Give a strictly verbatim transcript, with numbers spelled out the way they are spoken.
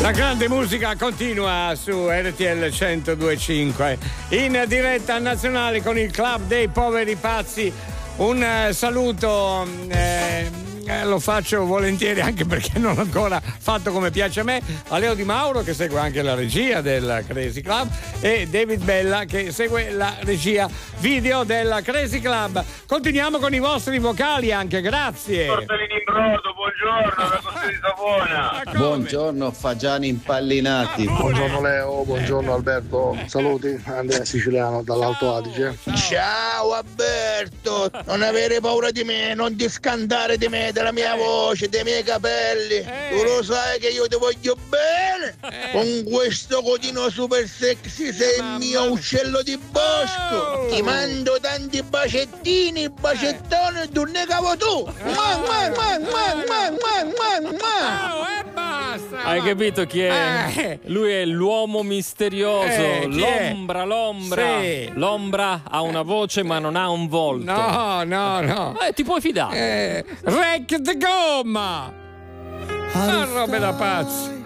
La grande musica continua su R T L centodue e cinque in diretta nazionale con il Club dei Poveri Pazzi. Un eh, saluto eh, eh, lo faccio volentieri, anche perché non l'ho ancora fatto come piace a me, a Leo Di Mauro, che segue anche la regia del Crazy Club, e David Bella, che segue la regia video del Crazy Club. Continuiamo con i vostri vocali anche, grazie. Tortellini in brodo, buongiorno da Costa di Savona. Buongiorno fagiani impallinati. Ah, buongiorno Leo, buongiorno Alberto, saluti, Andrea Siciliano dall'Alto Adige. Ciao Alberto, non avere paura di me, non ti scandare di me, della mia voce, dei miei capelli. Eh. Tu lo sai che io ti voglio bene. Eh. Con questo codino super sexy sei il mio uccello di bosco. Oh. Ti mando tanti bacettini, bacettoni, tu ne cavo tu. Mua, mua, mua, mua, mua, mua, mua, mua. Oh, e basta. Hai capito chi è? Eh. Lui è l'uomo misterioso, Eh, chi è? l'ombra, l'ombra. Sì. L'ombra ha una voce ma non ha un volto. No, no, no. Eh, ti puoi fidare. Eh, Rec de gomma. Ah, robe da pazzi.